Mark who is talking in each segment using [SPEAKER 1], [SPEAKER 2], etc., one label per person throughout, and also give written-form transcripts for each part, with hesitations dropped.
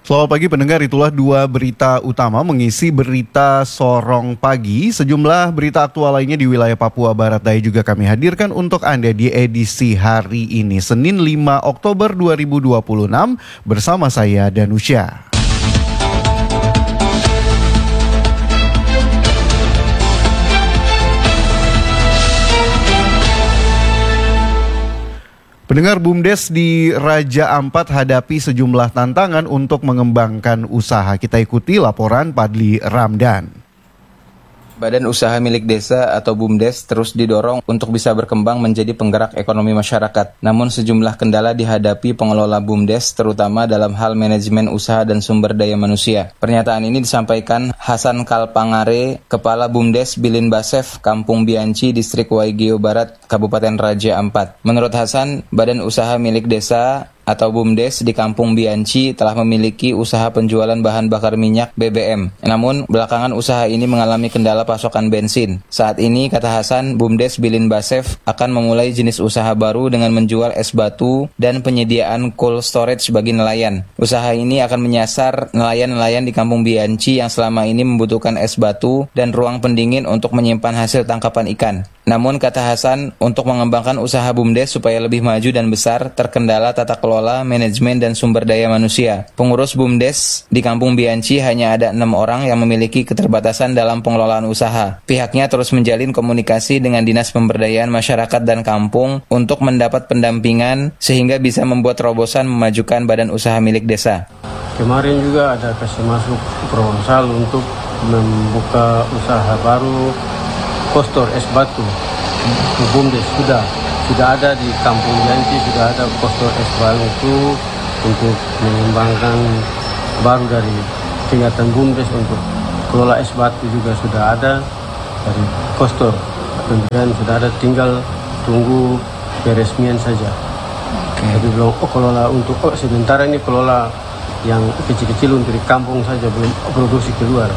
[SPEAKER 1] Selamat pagi pendengar, itulah dua berita utama mengisi berita Sorong Pagi. Sejumlah berita aktual lainnya di wilayah Papua Barat Daya juga kami hadirkan untuk Anda di edisi hari ini, Senin 5 Oktober 2026 bersama saya Danusya. Pendengar, BUMDes di Raja Ampat hadapi sejumlah tantangan untuk mengembangkan usaha. Kita ikuti laporan Padli Ramdan.
[SPEAKER 2] Badan Usaha Milik Desa atau BUMDes terus didorong untuk bisa berkembang menjadi penggerak ekonomi masyarakat. Namun sejumlah kendala dihadapi pengelola BUMDes terutama dalam hal manajemen usaha dan sumber daya manusia. Pernyataan ini disampaikan Hasan Kalpangare, Kepala BUMDes Bilin Basef, Kampung Bianci, Distrik Waigeo Barat, Kabupaten Raja Ampat. Menurut Hasan, Badan Usaha Milik Desa atau BUMDes di Kampung Bianci telah memiliki usaha penjualan bahan bakar minyak BBM. Namun, belakangan usaha ini mengalami kendala pasokan bensin. Saat ini, kata Hasan, BUMDes Bilin Basef akan memulai jenis usaha baru dengan menjual es batu dan penyediaan cold storage bagi nelayan. Usaha ini akan menyasar nelayan-nelayan di Kampung Bianci yang selama ini membutuhkan es batu dan ruang pendingin untuk menyimpan hasil tangkapan ikan. Namun, kata Hasan, untuk mengembangkan usaha BUMDes supaya lebih maju dan besar, terkendala tata kelola, manajemen, dan sumber daya manusia. Pengurus BUMDes di Kampung Bianci hanya ada 6 orang yang memiliki keterbatasan dalam pengelolaan usaha. Pihaknya terus menjalin komunikasi dengan Dinas Pemberdayaan Masyarakat dan Kampung untuk mendapat pendampingan sehingga bisa membuat terobosan memajukan badan usaha milik desa.
[SPEAKER 3] Kemarin juga ada kasih masuk proposal untuk membuka usaha baru postor es batu. BUMDes sudah ada di Kampung Bianci, sudah ada postor es batu itu untuk mengembangkan baru dari tingkatan BUMDes untuk kelola es batu juga sudah ada dari postor. Kemudian sudah ada, tinggal tunggu peresmian saja. Tapi belum kelola untuk sementara ini kelola yang kecil-kecil untuk di kampung saja, belum produksi keluar.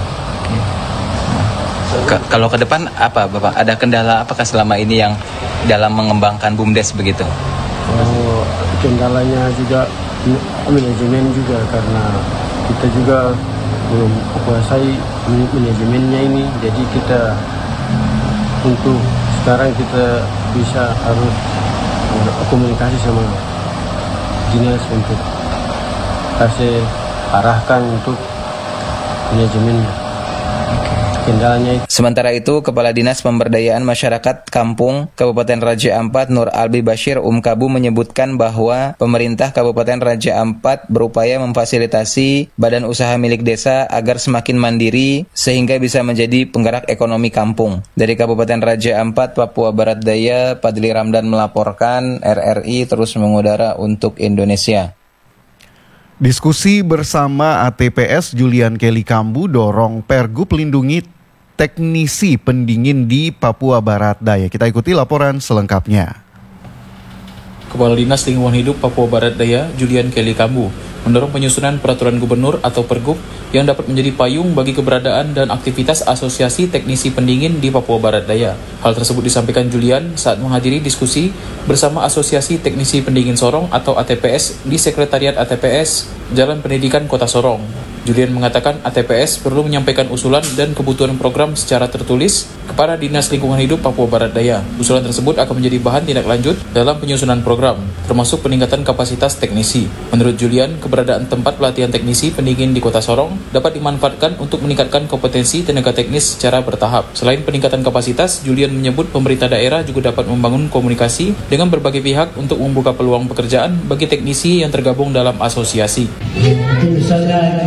[SPEAKER 2] Kalau ke depan apa Bapak? Ada kendala apakah selama ini yang dalam mengembangkan BUMDes begitu?
[SPEAKER 3] Kendalanya juga manajemen juga, karena kita juga belum kuasai manajemennya ini. Jadi kita untuk sekarang kita bisa harus komunikasi sama dinas untuk kasih arahkan untuk manajemennya.
[SPEAKER 2] Sementara itu, Kepala Dinas Pemberdayaan Masyarakat Kampung Kabupaten Raja Ampat Nur Albi Bashir Umkabu menyebutkan bahwa pemerintah Kabupaten Raja Ampat berupaya memfasilitasi badan usaha milik desa agar semakin mandiri sehingga bisa menjadi penggerak ekonomi kampung. Dari Kabupaten Raja Ampat, Papua Barat Daya, Padli Ramdan melaporkan. RRI terus mengudara untuk Indonesia.
[SPEAKER 1] Diskusi bersama ATPS Julian Kelly Kambu dorong Pergub lindungi teknisi pendingin di Papua Barat Daya. Kita ikuti laporan selengkapnya.
[SPEAKER 4] Kepala Dinas Lingkungan Hidup Papua Barat Daya Julian Kelly Kambu mendorong penyusunan peraturan gubernur atau Pergub yang dapat menjadi payung bagi keberadaan dan aktivitas Asosiasi Teknisi Pendingin di Papua Barat Daya. Hal tersebut disampaikan Julian saat menghadiri diskusi bersama Asosiasi Teknisi Pendingin Sorong atau ATPS di Sekretariat ATPS Jalan Pendidikan Kota Sorong. Julian mengatakan ATPS perlu menyampaikan usulan dan kebutuhan program secara tertulis kepada Dinas Lingkungan Hidup Papua Barat Daya. Usulan tersebut akan menjadi bahan tindak lanjut dalam penyusunan program, termasuk peningkatan kapasitas teknisi. Menurut Julian, keberadaan tempat pelatihan teknisi pendingin di Kota Sorong dapat dimanfaatkan untuk meningkatkan kompetensi tenaga teknis secara bertahap. Selain peningkatan kapasitas, Julian menyebut pemerintah daerah juga dapat membangun komunikasi dengan berbagai pihak untuk membuka peluang pekerjaan bagi teknisi yang tergabung dalam asosiasi.
[SPEAKER 5] Misalnya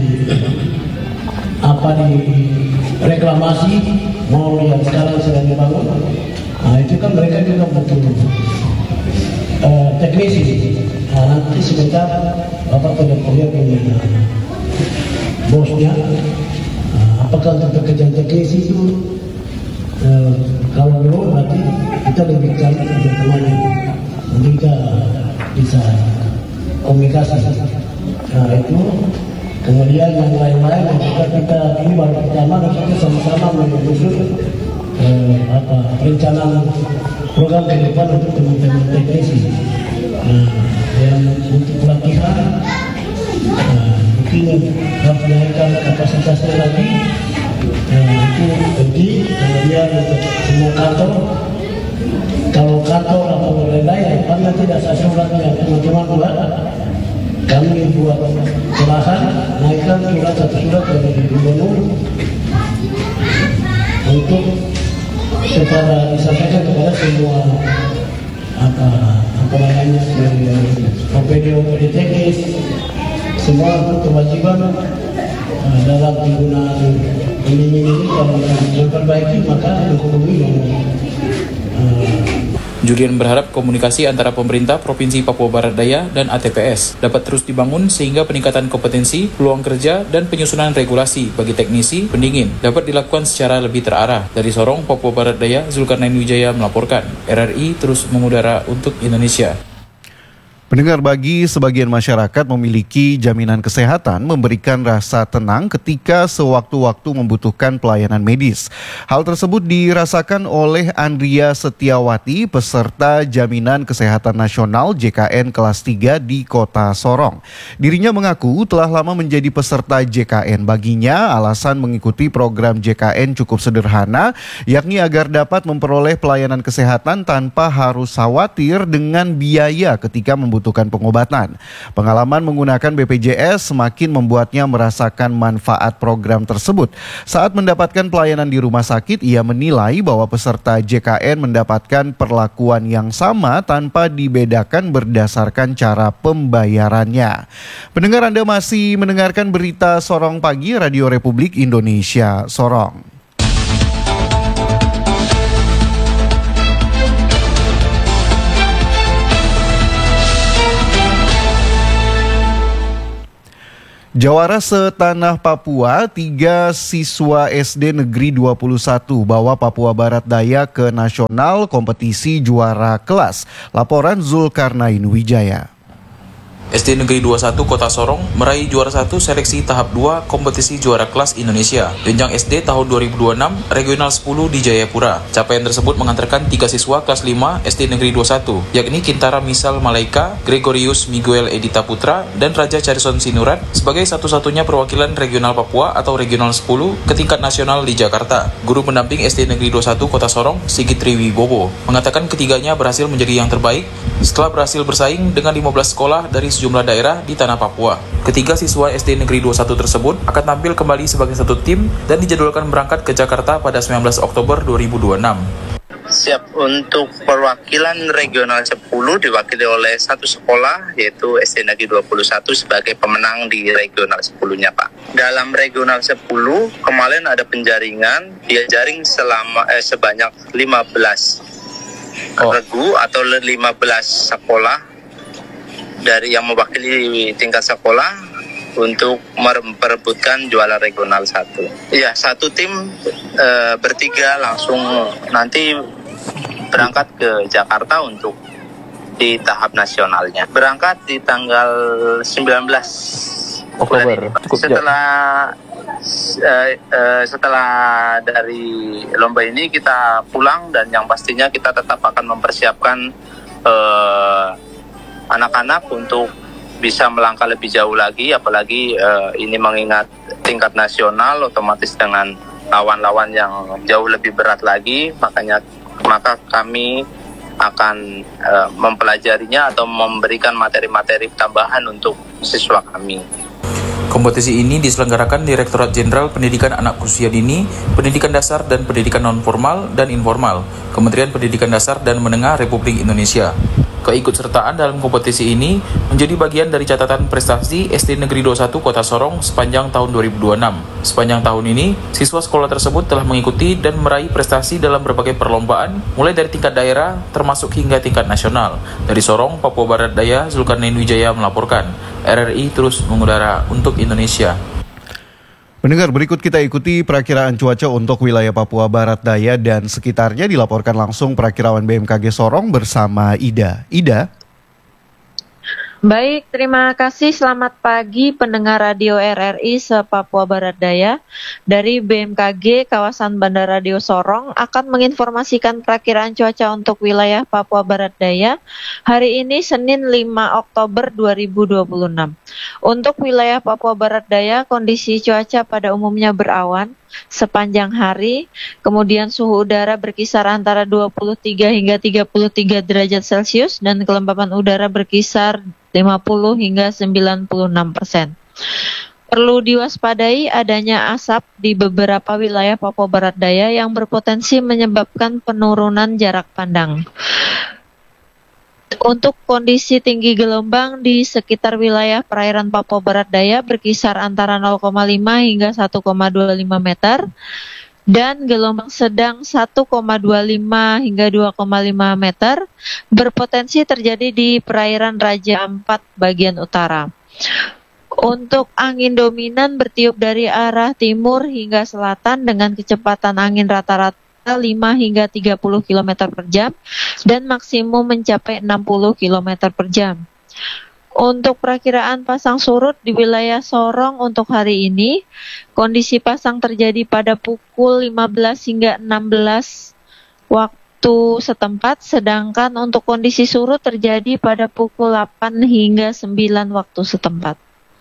[SPEAKER 5] di reklamasi mau yang sekarang sedang dibangun, itu kan mereka juga butuh teknisi. Nanti sebentar Bapak punya dengan bosnya, apakah untuk pekerjaan teknisi itu kalau belum berarti kita lebih kali untuk teman, nanti kita bisa komunikasi. Nah itu kemudian yang lain-lain kita ini baru pertama dan kita sama-sama menyusun rencana program ke depan untuk teman-teman teknisi. Yang untuk pelatihan itu mungkin harus dinaikkan kapasitasnya lagi. Itu penting. Kemudian untuk semua kantor, kalau kantor atau lain-lain karena tidak sesurat yang teman-teman buat, kami buat pelahan naikkan satu surat dari gubernur untuk kepada disampaikan kepada semua apa namanya OPD teknis semua untuk kewajiban dalam penggunaan ini kalau memperbaiki maka menghubungi
[SPEAKER 4] Julian berharap komunikasi antara pemerintah Provinsi Papua Barat Daya dan ATPS dapat terus dibangun sehingga peningkatan kompetensi, peluang kerja, dan penyusunan regulasi bagi teknisi pendingin dapat dilakukan secara lebih terarah. Dari Sorong, Papua Barat Daya, Zulkarnain Wijaya melaporkan. RRI terus mengudara untuk Indonesia.
[SPEAKER 1] Pendengar, bagi sebagian masyarakat memiliki jaminan kesehatan memberikan rasa tenang ketika sewaktu-waktu membutuhkan pelayanan medis. Hal tersebut dirasakan oleh Andria Setiawati, peserta Jaminan Kesehatan Nasional JKN kelas 3 di Kota Sorong. Dirinya mengaku telah lama menjadi peserta JKN. Baginya, alasan mengikuti program JKN cukup sederhana, yakni agar dapat memperoleh pelayanan kesehatan tanpa harus khawatir dengan biaya ketika membutuhkan pengobatan. Pengalaman menggunakan BPJS semakin membuatnya merasakan manfaat program tersebut. Saat mendapatkan pelayanan di rumah sakit, ia menilai bahwa peserta JKN mendapatkan perlakuan yang sama tanpa dibedakan berdasarkan cara pembayarannya. Pendengar, Anda masih mendengarkan berita Sorong Pagi, Radio Republik Indonesia, Sorong. Jawara setanah Papua, 3 siswa SD Negeri 21 bawa Papua Barat Daya ke nasional kompetisi juara kelas. Laporan Zulkarnain Wijaya.
[SPEAKER 4] SD Negeri 21 Kota Sorong meraih juara 1 seleksi tahap 2 kompetisi juara kelas Indonesia jenjang SD tahun 2026 regional 10 di Jayapura. Capaian tersebut mengantarkan 3 siswa kelas 5 SD Negeri 21 yakni Kintara Misal Malaika, Gregorius Miguel Edita Putra, dan Raja Carison Sinurat sebagai satu-satunya perwakilan regional Papua atau regional 10 ke tingkat nasional di Jakarta. Guru pendamping SD Negeri 21 Kota Sorong, Sigit Triwibowo, mengatakan ketiganya berhasil menjadi yang terbaik setelah berhasil bersaing dengan 15 sekolah dari sejumlah daerah di tanah Papua. Ketiga siswa SD Negeri 21 tersebut akan tampil kembali sebagai satu tim dan dijadwalkan berangkat ke Jakarta pada 19 Oktober 2026.
[SPEAKER 6] Siap untuk perwakilan regional 10 diwakili oleh satu sekolah yaitu SD Negeri 21 sebagai pemenang di regional 10-nya, Pak. Dalam regional 10 kemarin ada penjaringan, dia jaring sebanyak 15 regu atau 15 sekolah dari yang mewakili tingkat sekolah untuk memperebutkan juara regional 1. Iya, satu tim bertiga langsung nanti berangkat ke Jakarta untuk di tahap nasionalnya. Berangkat di tanggal 19 Oktober. Setelah dari lomba ini kita pulang dan yang pastinya kita tetap akan mempersiapkan anak-anak untuk bisa melangkah lebih jauh lagi, apalagi ini mengingat tingkat nasional otomatis dengan lawan-lawan yang jauh lebih berat lagi, maka kami akan mempelajarinya atau memberikan materi-materi tambahan untuk siswa kami.
[SPEAKER 4] Kompetisi ini diselenggarakan Direktorat Jenderal Pendidikan Anak Usia Dini, Pendidikan Dasar dan Pendidikan Non-Formal dan Informal, Kementerian Pendidikan Dasar dan Menengah Republik Indonesia. Keikutsertaan dalam kompetisi ini menjadi bagian dari catatan prestasi SD Negeri 21 Kota Sorong sepanjang tahun 2026. Sepanjang tahun ini, siswa sekolah tersebut telah mengikuti dan meraih prestasi dalam berbagai perlombaan, mulai dari tingkat daerah termasuk hingga tingkat nasional. Dari Sorong, Papua Barat Daya, Zulkarnain Wijaya melaporkan. RRI terus mengudara untuk Indonesia.
[SPEAKER 1] Pendengar, berikut kita ikuti perakiraan cuaca untuk wilayah Papua Barat Daya dan sekitarnya, dilaporkan langsung perakiraan BMKG Sorong bersama Ida. Ida?
[SPEAKER 7] Baik, terima kasih. Selamat pagi pendengar Radio RRI se-Papua Barat Daya. Dari BMKG kawasan Bandar Radio Sorong akan menginformasikan perakiraan cuaca untuk wilayah Papua Barat Daya hari ini Senin 5 Oktober 2026. Untuk wilayah Papua Barat Daya, kondisi cuaca pada umumnya berawan sepanjang hari, kemudian suhu udara berkisar antara 23 hingga 33 derajat Celcius dan kelembapan udara berkisar 50 hingga 96%. Perlu diwaspadai adanya asap di beberapa wilayah Papua Barat Daya yang berpotensi menyebabkan penurunan jarak pandang. Untuk kondisi tinggi gelombang di sekitar wilayah perairan Papua Barat Daya berkisar antara 0,5 hingga 1,25 meter dan gelombang sedang 1,25 hingga 2,5 meter berpotensi terjadi di perairan Raja Ampat bagian utara. Untuk angin dominan bertiup dari arah timur hingga selatan dengan kecepatan angin rata-rata 5 hingga 30 km per jam dan maksimum mencapai 60 km per jam. Untuk perakiraan pasang surut di wilayah Sorong untuk hari ini, kondisi pasang terjadi pada pukul 15 hingga 16 waktu setempat, sedangkan untuk kondisi surut terjadi pada pukul 8 hingga 9 waktu setempat.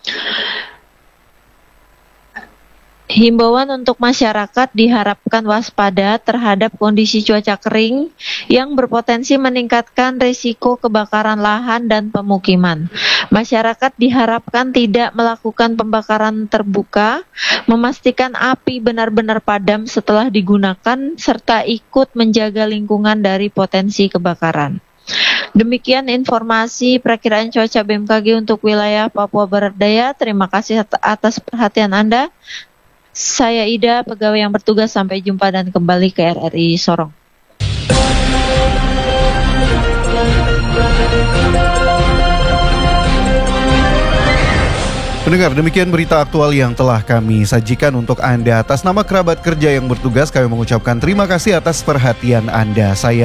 [SPEAKER 7] Himbauan untuk masyarakat diharapkan waspada terhadap kondisi cuaca kering yang berpotensi meningkatkan risiko kebakaran lahan dan pemukiman. Masyarakat diharapkan tidak melakukan pembakaran terbuka, memastikan api benar-benar padam setelah digunakan, serta ikut menjaga lingkungan dari potensi kebakaran. Demikian informasi perakiraan cuaca BMKG untuk wilayah Papua Barat Daya. Terima kasih atas perhatian Anda. Saya Ida, pegawai yang bertugas. Sampai jumpa dan kembali ke RRI Sorong.
[SPEAKER 1] Pendengar, demikian berita aktual yang telah kami sajikan untuk Anda. Atas nama kerabat kerja yang bertugas, kami mengucapkan terima kasih atas perhatian Anda. Saya